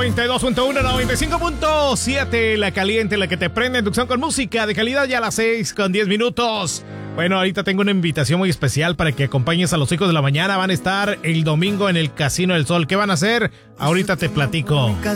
92.1, 95.7, la caliente, la que te prende, inducción con música de calidad ya a las 6:10. Bueno, ahorita tengo una invitación muy especial para que acompañes a los hijos de la mañana. Van a estar el domingo en el Casino del Sol. ¿Qué van a hacer? Ahorita te platico.